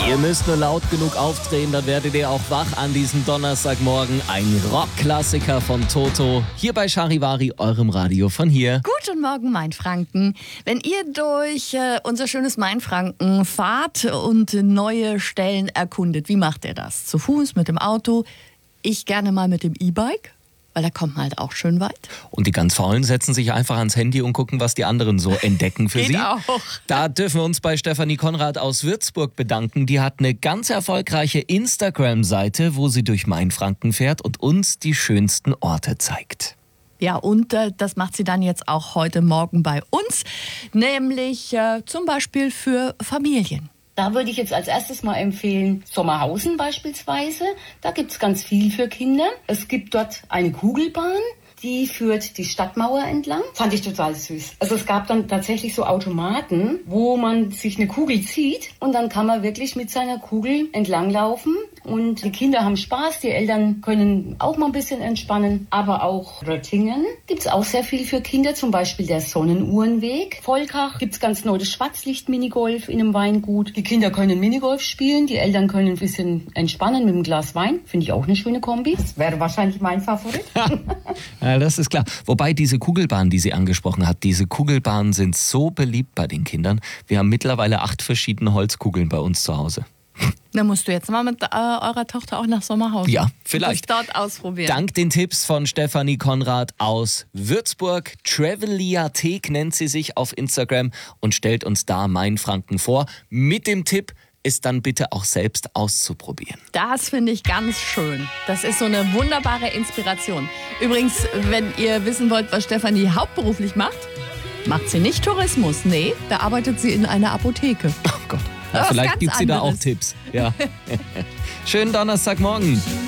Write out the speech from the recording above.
Ihr müsst nur laut genug aufdrehen, dann werdet ihr auch wach an diesem Donnerstagmorgen. Ein Rockklassiker von Toto. Hier bei Charivari, eurem Radio von hier. Guten Morgen, Mainfranken. Wenn ihr durch unser schönes Mainfranken fahrt und neue Stellen erkundet, wie macht ihr das? Zu Fuß, mit dem Auto? Ich gerne mal mit dem E-Bike, weil da kommt man halt auch schön weit. Und die ganz Faulen setzen sich einfach ans Handy und gucken, was die anderen so entdecken für Geht sie. auch. Da dürfen wir uns bei Stefanie Konrad aus Würzburg bedanken. Die hat eine ganz erfolgreiche Instagram-Seite, wo sie durch Mainfranken fährt und uns die schönsten Orte zeigt. Ja, und das macht sie dann jetzt auch heute Morgen bei uns, nämlich zum Beispiel für Familien. Da würde ich jetzt als erstes mal empfehlen, Sommerhausen beispielsweise. Da gibt's ganz viel für Kinder. Es gibt dort eine Kugelbahn, die führt die Stadtmauer entlang. Fand ich total süß. Also es gab dann tatsächlich so Automaten, wo man sich eine Kugel zieht und dann kann man wirklich mit seiner Kugel entlanglaufen. Und die Kinder haben Spaß, die Eltern können auch mal ein bisschen entspannen. Aber auch Röttingen gibt's auch sehr viel für Kinder, zum Beispiel der Sonnenuhrenweg. Volkach gibt's ganz neu das Schwarzlicht-Minigolf in einem Weingut. Die Kinder können Minigolf spielen, die Eltern können ein bisschen entspannen mit einem Glas Wein. Finde ich auch eine schöne Kombi. Das wäre wahrscheinlich mein Favorit. Ja, das ist klar. Wobei diese Kugelbahn, die sie angesprochen hat, diese Kugelbahnen sind so beliebt bei den Kindern. Wir haben mittlerweile 8 verschiedene Holzkugeln bei uns zu Hause. Da musst du jetzt mal mit eurer Tochter auch nach Sommerhausen. Ja, vielleicht. Das dort ausprobieren. Dank den Tipps von Stefanie Konrad aus Würzburg. Traveliathek nennt sie sich auf Instagram und stellt uns da Mainfranken vor. Mit dem Tipp, es dann bitte auch selbst auszuprobieren. Das finde ich ganz schön. Das ist so eine wunderbare Inspiration. Übrigens, wenn ihr wissen wollt, was Stefanie hauptberuflich macht sie nicht Tourismus. Nee, da arbeitet sie in einer Apotheke. Oh Gott. Ja, vielleicht gibt sie da auch anderes. Tipps. Ja. Schönen Donnerstagmorgen.